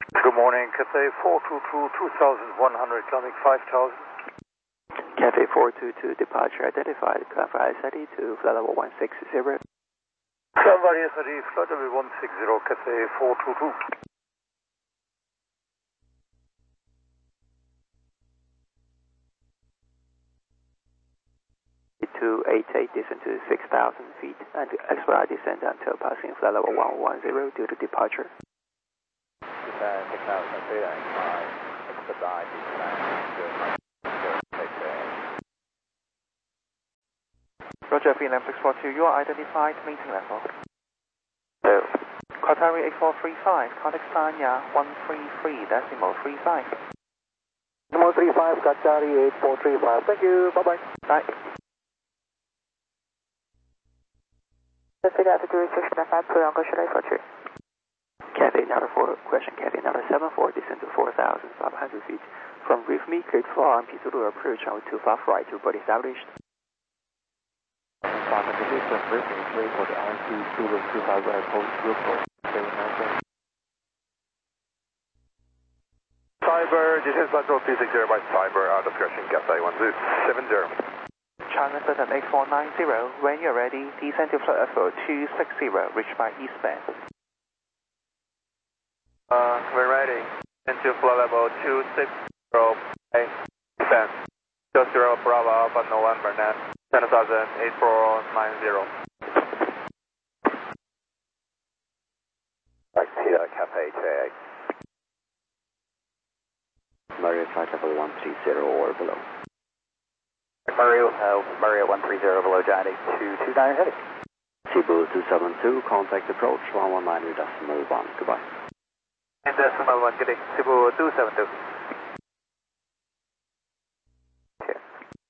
Good morning, Cathay 422, 2100, climbing 5000. Cathay 422, departure identified, climb for ISID to flight level 160. Climb for ISID, flight level 160, Cathay 422. 288, descend to 6,000 feet, and expedite descent until passing flight level 110 due to departure. Descend 6,000 feet and climb, expedite descent. Roger, VLM 642, you are identified, meeting level. So, Qatari 8435, contact Sanya 133, decimal 35. Decimal 35, Qatari 8435, thank you, bye-bye. Bye. Cathay number 4, question Cathay number 74, descend to 4,500 feet. From brief me, cleared for RMP Zulu approach on 25 right, report established. For the RMP Zulu 25 right, post report. Cyber, this is Control 360 by Cyber, discretion Cathay 170. China Southern 8490, when you're ready, descend to flight level 260, reach by eastbound. We're ready. Into flight level 260, eastbound. 20 Bravo Alpha November net, 10,08490. Back to Cathay JA. Mario flight level 130 or below. Mario 130 below Giant 8229 heading. Cebu 272, contact approach 119.1, goodbye. And decimal 1, good day, Cebu 272. Okay.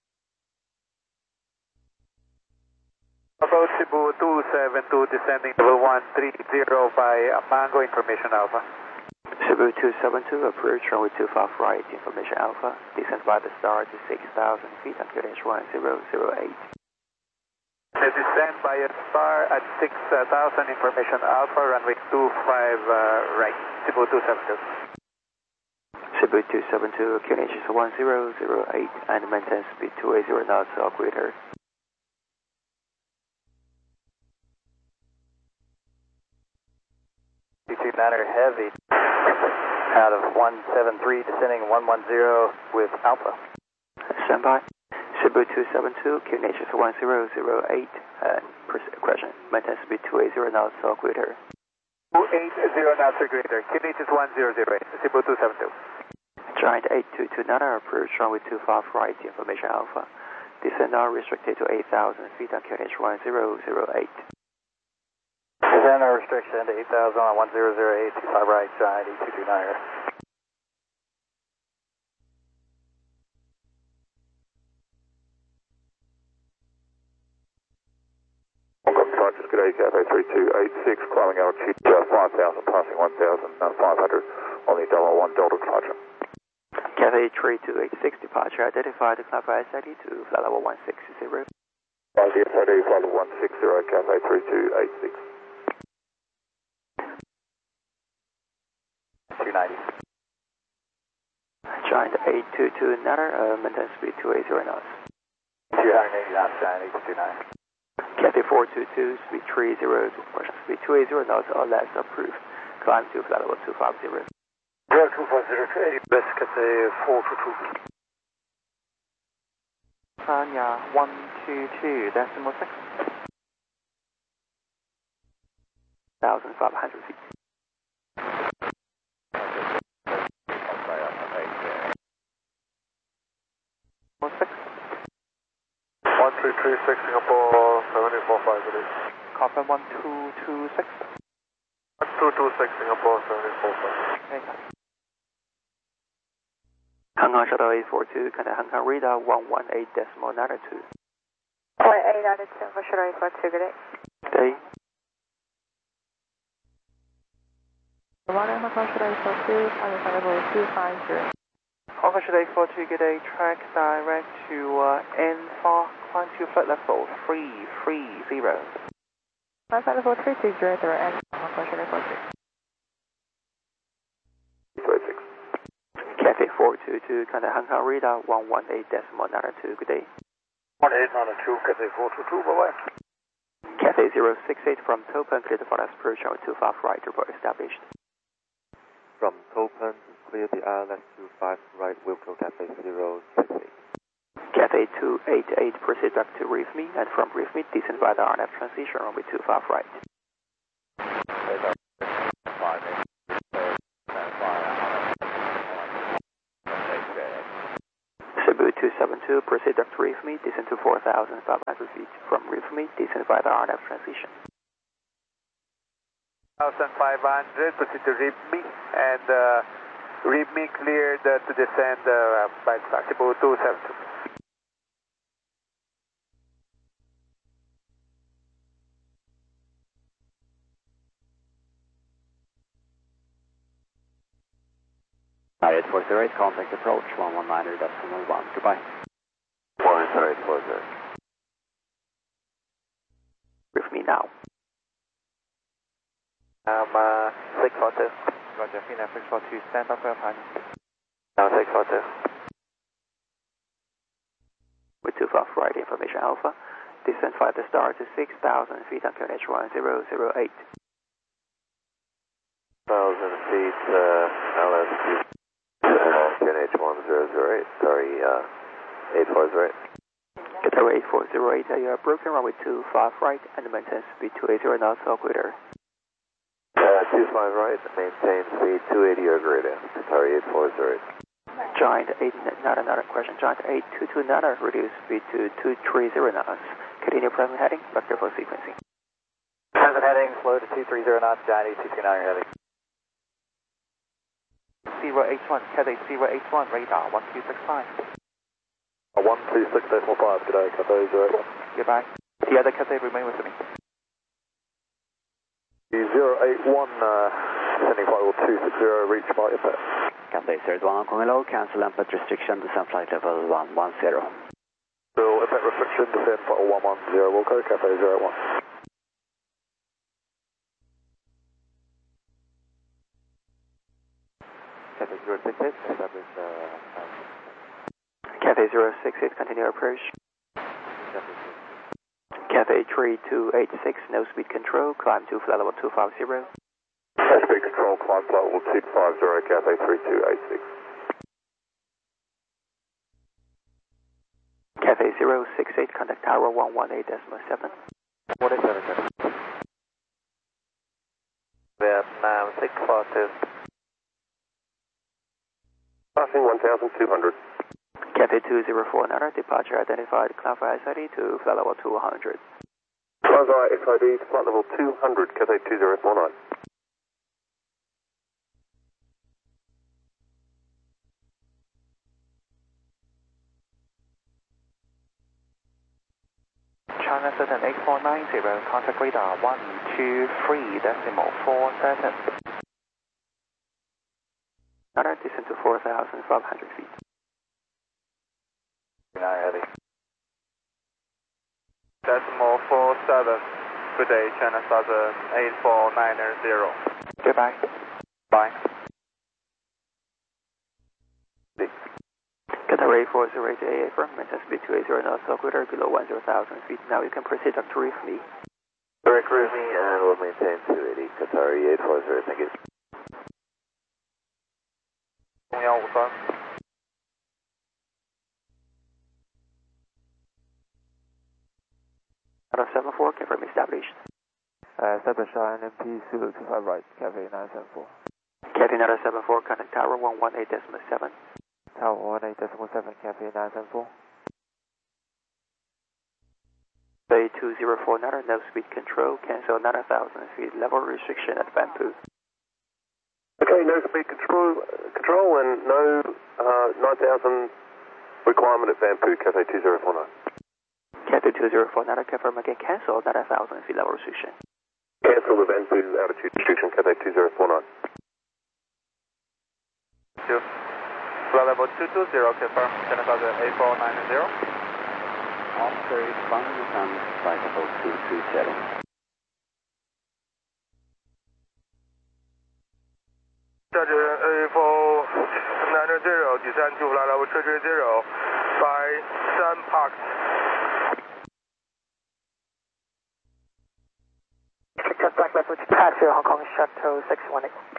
About Cebu 272, descending level 130 by Mango Information Alpha. Cebu 272, approach runway 25 right, information Alpha, descend by the star to 6,000 feet until inch 1008. Descend by a star at 6,000, information Alpha, runway 25 right, Cebu 272. Cebu 272, QNH is 1008, and maintain speed 280 knots or greater. Heavy. Out of 173, descending 110 with Alpha. Standby. Cebu 272, QNH is 1008, and question, maintain speed 280 knots or greater. 280 knots or greater, QNH is 1008, Cebu 272. Giant 8229, approach runway 25 right, information Alpha. Descend now restricted to 8,000 feet on QNH 1008. Descend our restriction to 8,000 on 1008, 25 right, Giant 8229. Good day, Cathay 3286, climbing altitude 5,000, passing 1,500 on the Delta 1 Delta departure. Cathay 3286, departure identified, climb for ISID to flight level 160. ISID, flight level 160, Cathay 3286. 290. Giant 822, maintain speed 280 knots. 280 knots, Giant 8229. Cathay 422, speed 30, speed 280 knots or less approved. Climb to flight level 250. 250 to 80, West Cathay 422. Sanya 122, decimal 6. 1,500 feet. Decimal 6. 1336 Singapore 745 good day. Confirm 1226. 1226 Singapore 745. Okay. Hong Kong Shuttle 842, Cathay Hong Kong radar 118.92. 118.92 for Shuttle 842, good day. Day. Hong Kong Shuttle 842, climbing flight level 250. Hong Kong Shuttle 842, good day, track direct to N4, climb to flight level 330. Climb flight level 330 and Hong Kong Shuttle 842. 722, contact Hong Kong radar 118.92, good day. 1892, Cathay 422, bye-bye. Cathay 068 from Topan, clear the flight approach on 25 right, report established. From Topan, clear the ILS 25 right, Wilco Cathay 068. Cathay 288, proceed back to RIFME, and from RIFME, descend by the RNF transition runway 25 right. Cebu 272, proceed back to RIFME, descend to 4,500 feet. From RIFME, descend by the RNF transition. 1,500, proceed to RIFME, and RIFME cleared to descend by Cebu 272. Marriott 408, contact approach 119.1, goodbye. 13840. RIFME now. 642. Roger, Phoenix 642, stand by for your final. Now 642. With 25 right, information Alpha, descend 5 to star to 6,000 feet on QNH 1008. 1,000 feet, LS2. QNH 1008, sorry, 840. Qatar 8408, you are broken runway 25 right and maintain speed 280 knots or greater. 25 right, maintain speed 280 or greater. Sorry, 840. Giant 8, not another question. Giant 822, reduce speed to 230 knots. Continue present heading, vector for sequencing. Present heading, slow to 230 knots, Giant 822, now you're heading. 081, Cathay 081, radar 1265. 126.5, good day, Cathay 081. Goodbye. The other Cathay remain with me. 081, sending flight level 260, reach flight impact. Cathay 31, Hong Kong hello, cancel impact restriction, descend flight level 110. So, impact restriction, descend flight 110, Wilco, Cathay 081. Cathay 068, establish Cathay 068, continue approach. Cathay 3286, no speed control, climb to flight level 250. Speed control, climb flight level 250, Cathay 3286. Cathay 068, contact tower 118.7. 47, Vietnam 642. Passing 1,200. Cathay 204, departure identified, climb for SID to flight level 200. Plaza SID to flight level 200, Cathay 2049. China Southern 8490, contact radar 123.47. Descend to 4,500 feet. Now you're heading. Decimal 47. Good day, China Southern 8490. Goodbye. Bye. Qatar 8408 AA firm, maintain speed 280 knots, greater below 10,000 feet. Now you can proceed up to RIFME. Direct RIFME, and we'll maintain 280, Qatar 840, thank you. 0153. Out of 74, confirm established. Establish INMP Zulu 25 right, Cathay 974. Cathay 974, contact tower 118.7. Tower 18.7, Cathay 974. Bay 204, no speed control, cancel 9,000 feet, level restriction at Bamboo. Okay, no speed control and no 9,000 requirement at Bamboo, Cathay 2049. Cathay 204, confirm again, cancel 9,000 feet, level restriction. Cancel the Bamboo altitude restriction, Cathay 2049. Flight level 220, confirm, China Southern 8490. Oscar is flying on flight level 230. Roger, 8490, 0, descend to flight level 330, by Sun Park. Black Leopard, pass your Hong Kong Shuttle 618.